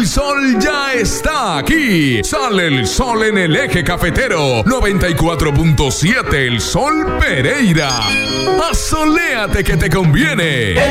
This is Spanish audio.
sol ya está aquí. Sale el sol en el eje cafetero. 94.7 El Sol Pereira. Asoléate que te conviene.